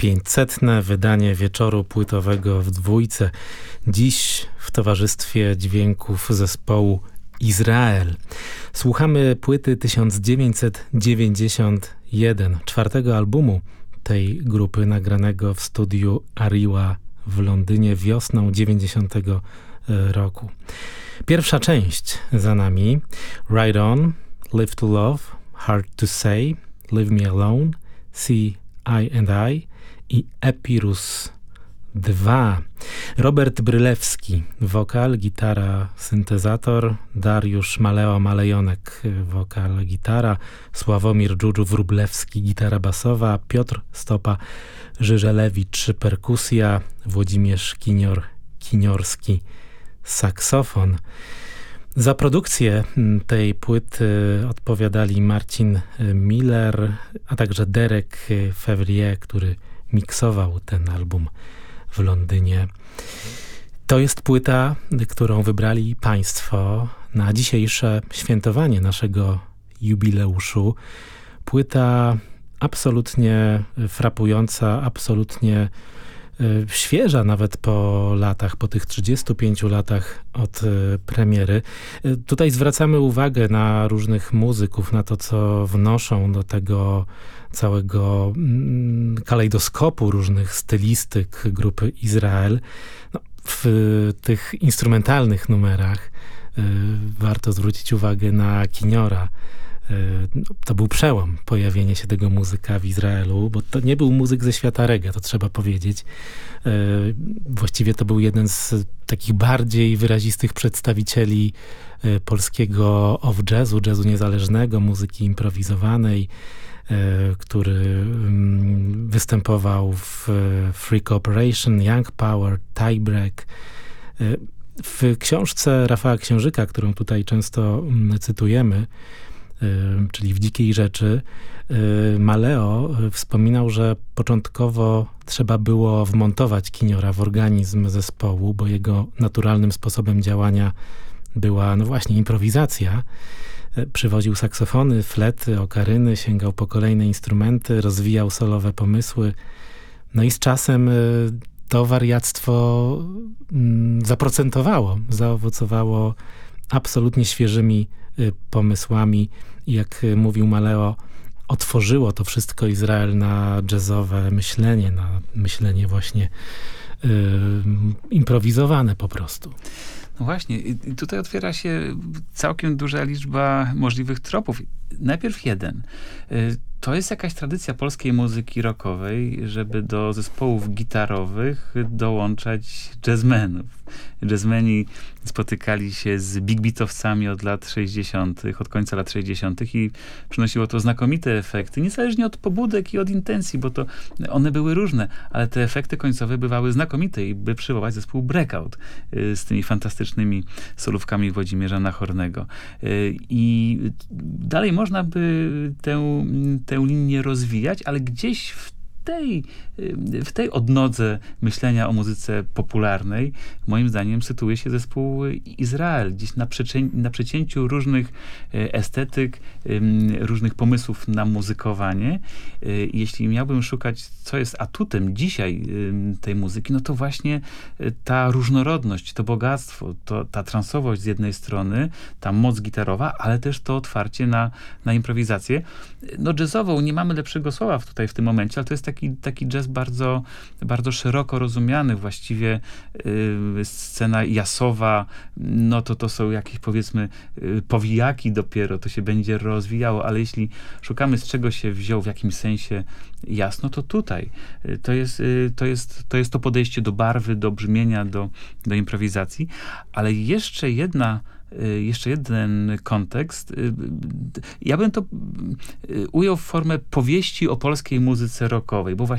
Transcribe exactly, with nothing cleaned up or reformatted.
pięćsetne wydanie wieczoru płytowego w dwójce. Dziś w towarzystwie dźwięków zespołu Izrael. Słuchamy płyty tysiąc dziewięćset dziewięćdziesiątego pierwszego, czwartego albumu tej grupy, nagranego w studiu Ariła w Londynie wiosną dziewięćdziesiątego roku. Pierwsza część za nami. Ride On, Live to Love, Hard to Say, Leave Me Alone, See I and I i Epirus dwa. Robert Brylewski, wokal, gitara, syntezator, Dariusz Maleo-Malejonek, wokal, gitara, Sławomir Dżudżu-Wróblewski, gitara basowa, Piotr Stopa-Żyżelewicz, perkusja, Włodzimierz Kinior-Kiniorski, saksofon. Za produkcję tej płyty odpowiadali Marcin Miller, a także Derek Fevrier, który miksował ten album w Londynie. To jest płyta, którą wybrali Państwo na dzisiejsze świętowanie naszego jubileuszu. Płyta absolutnie frapująca, absolutnie y, świeża nawet po latach, po tych trzydziestu pięciu latach od y, premiery. Y, tutaj zwracamy uwagę na różnych muzyków, na to, co wnoszą do tego całego mm, kalejdoskopu różnych stylistyk grupy Izrael. No, w tych instrumentalnych numerach y, warto zwrócić uwagę na Kiniora. Y, no, to był przełom, pojawienie się tego muzyka w Izraelu, bo to nie był muzyk ze świata reggae, to trzeba powiedzieć. Y, właściwie to był jeden z takich bardziej wyrazistych przedstawicieli y, polskiego off-jazzu, jazzu niezależnego, muzyki improwizowanej, który występował w Free Cooperation, Young Power, Tiebreak. W książce Rafała Księżyka, którą tutaj często cytujemy, czyli W dzikiej rzeczy, Maleo wspominał, że początkowo trzeba było wmontować Kiniora w organizm zespołu, bo jego naturalnym sposobem działania była, no właśnie, improwizacja. Przywoził saksofony, flety, okaryny, sięgał po kolejne instrumenty, rozwijał solowe pomysły. No i z czasem to wariactwo zaprocentowało, zaowocowało absolutnie świeżymi pomysłami. I jak mówił Maleo, otworzyło to wszystko Izrael na jazzowe myślenie, na myślenie właśnie yy, improwizowane po prostu. No właśnie, i tutaj otwiera się całkiem duża liczba możliwych tropów. Najpierw jeden. To jest jakaś tradycja polskiej muzyki rockowej, żeby do zespołów gitarowych dołączać jazzmenów. Jazzmeni spotykali się z big beatowcami od lat sześćdziesiątych, od końca lat sześćdziesiątych i przynosiło to znakomite efekty, niezależnie od pobudek i od intencji, bo to one były różne, ale te efekty końcowe bywały znakomite i by przywołać zespół Breakout z tymi fantastycznymi solówkami Włodzimierza Nachornego. I dalej można by tę, tę linię rozwijać, ale gdzieś w tej, w tej odnodze myślenia o muzyce popularnej, moim zdaniem, sytuuje się zespół Izrael. Gdzieś na, przecię, na przecięciu różnych estetyk, różnych pomysłów na muzykowanie. Jeśli miałbym szukać, co jest atutem dzisiaj tej muzyki, no to właśnie ta różnorodność, to bogactwo, to, ta transowość z jednej strony, ta moc gitarowa, ale też to otwarcie na, na improwizację. No jazzową, nie mamy lepszego słowa tutaj w tym momencie, ale to jest taki, taki jazz bardzo, bardzo szeroko rozumiany. Właściwie y, scena jazzowa, no to to są jakieś, powiedzmy, y, powijaki dopiero, to się będzie rozwijało, ale jeśli szukamy, z czego się wziął w jakimś sensie jasno, to tutaj. Y, to, jest, y, to, jest, to jest to podejście do barwy, do brzmienia, do, do improwizacji, ale jeszcze jedna Jeszcze jeden kontekst. Ja bym to ujął w formę powieści o polskiej muzyce rockowej, bo właśnie